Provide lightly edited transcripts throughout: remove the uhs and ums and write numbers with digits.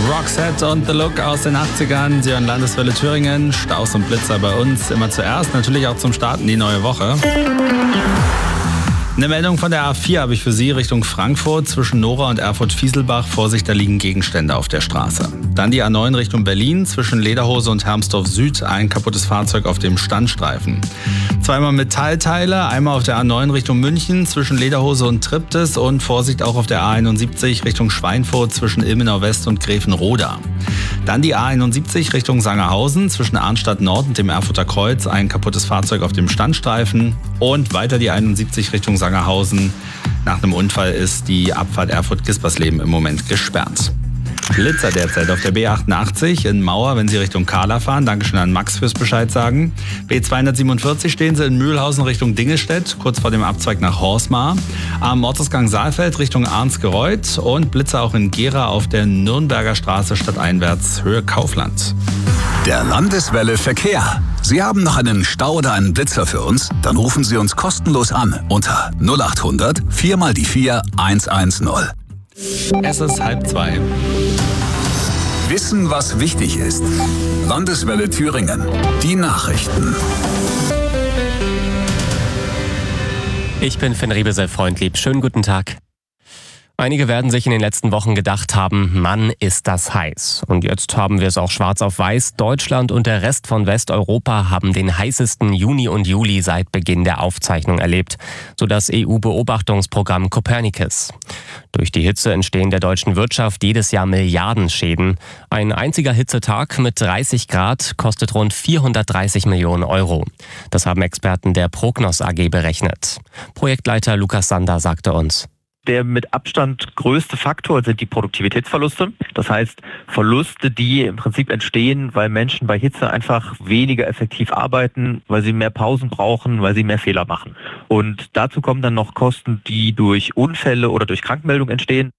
Roxette und The Look aus den 80ern. Sie hören Landeswelle Thüringen. Staus und Blitzer bei uns immer zuerst. Natürlich auch zum Starten die neue Woche. Eine Meldung von der A4 habe ich für Sie Richtung Frankfurt. Zwischen Nora und Erfurt-Fieselbach. Vorsicht, da liegen Gegenstände auf der Straße. Dann die A9 Richtung Berlin. Zwischen Lederhose und Hermsdorf Süd. Ein kaputtes Fahrzeug auf dem Standstreifen. Zweimal Metallteile. Einmal auf der A9 Richtung München. Zwischen Lederhose und Triptis. Und Vorsicht auch auf der A71 Richtung Schweinfurt. Zwischen Ilmenau West und Gräfenroda. Dann die A71 Richtung Sangerhausen. Zwischen Arnstadt Nord und dem Erfurter Kreuz. Ein kaputtes Fahrzeug auf dem Standstreifen. Und weiter die 71 Richtung Sangerhausen. Nach einem Unfall ist die Abfahrt Erfurt-Gispersleben im Moment gesperrt. Blitzer derzeit auf der B88 in Mauer, wenn Sie Richtung Kahla fahren. Dankeschön an Max fürs Bescheid sagen. B247 stehen Sie in Mühlhausen Richtung Dingelstedt, kurz vor dem Abzweig nach Horsmar. Am Ortsgang Saalfeld Richtung Arnsgereuth und Blitzer auch in Gera auf der Nürnberger Straße stadteinwärts Höhe Kaufland. Der Landeswelle Verkehr. Sie haben noch einen Stau oder einen Blitzer für uns? Dann rufen Sie uns kostenlos an unter 0800 4 mal die 4 110. Es ist 1:30. Wissen, was wichtig ist. Landeswelle Thüringen. Die Nachrichten. Ich bin Finn Riebesel-Freundlieb. Schönen guten Tag. Einige werden sich in den letzten Wochen gedacht haben, Mann, ist das heiß. Und jetzt haben wir es auch schwarz auf weiß. Deutschland und der Rest von Westeuropa haben den heißesten Juni und Juli seit Beginn der Aufzeichnung erlebt, so das EU-Beobachtungsprogramm Copernicus. Durch die Hitze entstehen der deutschen Wirtschaft jedes Jahr Milliardenschäden. Ein einziger Hitzetag mit 30 Grad kostet rund 430 Millionen Euro. Das haben Experten der Prognos AG berechnet. Projektleiter Lukas Sander sagte uns: Der mit Abstand größte Faktor sind die Produktivitätsverluste. Das heißt, Verluste, die im Prinzip entstehen, weil Menschen bei Hitze einfach weniger effektiv arbeiten, weil sie mehr Pausen brauchen, weil sie mehr Fehler machen. Und dazu kommen dann noch Kosten, die durch Unfälle oder durch Krankmeldungen entstehen.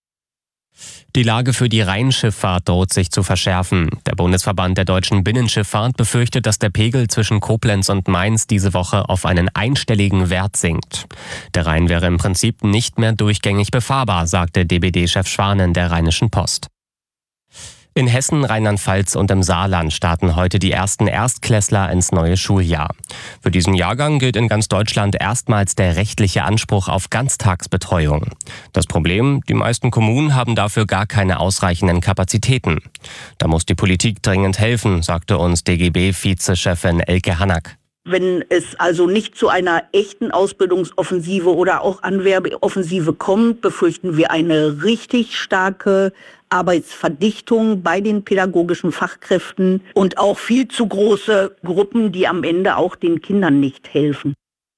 Die Lage für die Rheinschifffahrt droht sich zu verschärfen. Der Bundesverband der deutschen Binnenschifffahrt befürchtet, dass der Pegel zwischen Koblenz und Mainz diese Woche auf einen einstelligen Wert sinkt. Der Rhein wäre im Prinzip nicht mehr durchgängig befahrbar, sagte DBD-Chef Schwanen der Rheinischen Post. In Hessen, Rheinland-Pfalz und im Saarland starten heute die ersten Erstklässler ins neue Schuljahr. Für diesen Jahrgang gilt in ganz Deutschland erstmals der rechtliche Anspruch auf Ganztagsbetreuung. Das Problem: Die meisten Kommunen haben dafür gar keine ausreichenden Kapazitäten. Da muss die Politik dringend helfen, sagte uns DGB-Vizechefin Elke Hannack. Wenn es also nicht zu einer echten Ausbildungsoffensive oder auch Anwerbeoffensive kommt, befürchten wir eine richtig starke Arbeitsverdichtung bei den pädagogischen Fachkräften und auch viel zu große Gruppen, die am Ende auch den Kindern nicht helfen.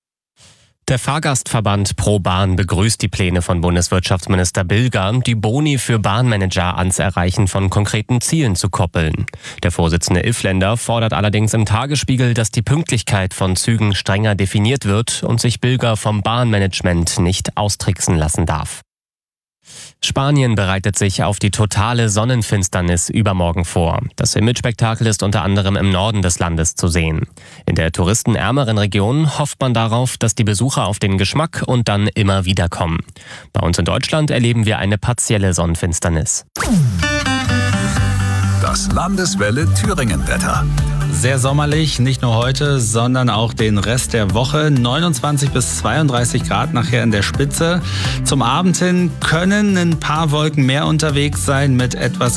Der Fahrgastverband ProBahn begrüßt die Pläne von Bundeswirtschaftsminister Bilger, die Boni für Bahnmanager ans Erreichen von konkreten Zielen zu koppeln. Der Vorsitzende Iffländer fordert allerdings im Tagesspiegel, dass die Pünktlichkeit von Zügen strenger definiert wird und sich Bilger vom Bahnmanagement nicht austricksen lassen darf. Spanien bereitet sich auf die totale Sonnenfinsternis übermorgen vor. Das Himmelsspektakel ist unter anderem im Norden des Landes zu sehen. In der touristenärmeren Region hofft man darauf, dass die Besucher auf den Geschmack und dann immer wieder kommen. Bei uns in Deutschland erleben wir eine partielle Sonnenfinsternis. Das Landeswelle Thüringen-Wetter. Sehr sommerlich, nicht nur heute, sondern auch den Rest der Woche. 29 bis 32 Grad nachher in der Spitze. Zum Abend hin können ein paar Wolken mehr unterwegs sein mit etwas